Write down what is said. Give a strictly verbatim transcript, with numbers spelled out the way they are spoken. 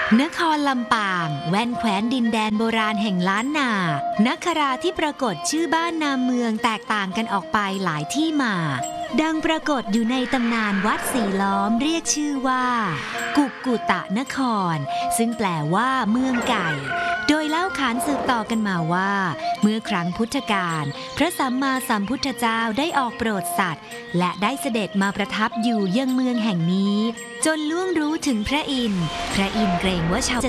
นครลำปางแว่นแคว้นดินแดนโบราณแห่งล้านนานักคราที่ปรากฏชื่อบ้านนามเมืองแตกต่างกันออกไปหลายที่มาดังปรากฏอยู่ในตำนานวัดสีล้อมเรียกชื่อว่ากุกกุตะนครซึ่งแปลว่าเมืองไก่โดยเล่าขานสืบต่อกันมาว่าเมื่อครั้งพุทธกาลพระสัมมาสัมพุทธเจ้าได้ออกโปรดสัตว์และได้เสด็จมาประทับอยู่ยังเมืองแห่งนี้จนล่วงรู้ถึงพระอินทร์พระอินทร์เกรงว่าชาว